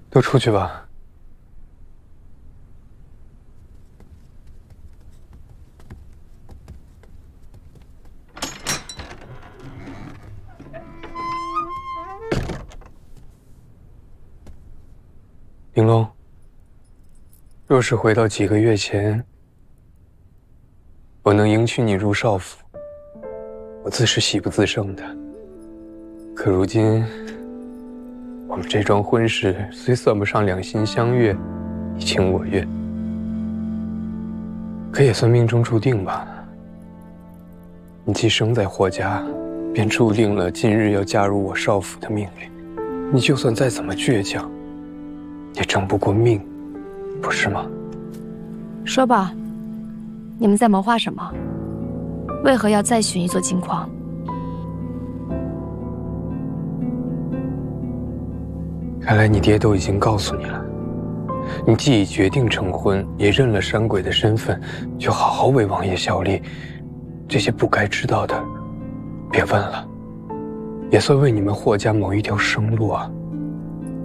都出去吧。玲珑，若是回到几个月前，我能迎娶你入少府，我自是喜不自胜的。可如今，我们这桩婚事虽算不上两心相悦，你情我愿，可也算命中注定吧。你既生在霍家，便注定了今日要嫁入我少府的命运。你就算再怎么倔强，也争不过命，不是吗？ 说吧，你们在谋划什么？为何要再寻一座金矿？ 看来你爹都已经告诉你了。你既已决定成婚，也认了山鬼的身份，就好好为王爷效力。这些不该知道的，别问了，也算为你们霍家谋一条生路啊。